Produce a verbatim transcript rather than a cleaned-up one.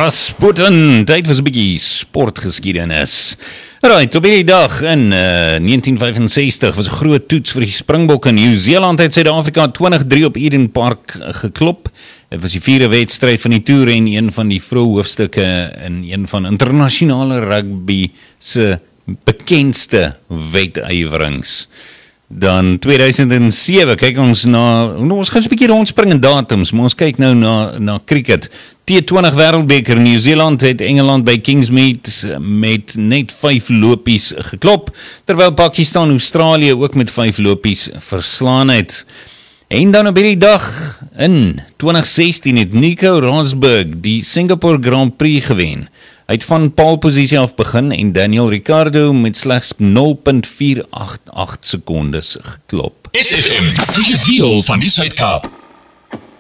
Rasputin, tyd vir so 'n bietjie sportgeskiedenis. Right, op hierdie dag in uh, negentien vyfensestig was 'n groot toets vir die Springbokke in Nieu-Seeland het Suid-Afrika twintig drie op Eden Park geklop. Dit was die vierde wedstryd van die toer en een van die vroeë hoofstukke in een van internasionale rugby se bekendste wedywerings. Dan tweeduisend sewe, kyk ons na, ons gaan so 'n bietjie rondspring in datums, maar ons kyk nou na, na cricket. T twintig Wêreldbeker, Nieu-Seeland het Engeland by Kingsmead met net vyf lopies geklop, terwyl Pakistan Australië ook met vyf lopies verslaan het. En dan op hierdie dag in twintig sestien het Nico Rosberg die Singapore Grand Prix gewen. Hy het van paalposisie af begin en Daniel Ricciardo met slegs nul punt vier agt agt sekondes geklop. S F M, die ziel van die Suid-Kaap.